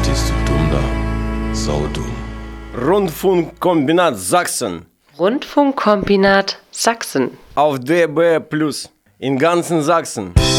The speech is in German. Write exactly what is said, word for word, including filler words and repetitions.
stehst du dumm da. Saudumm. Rundfunkkombinat Sachsen. Rundfunkkombinat Sachsen. Auf D B Plus. In ganzen Sachsen.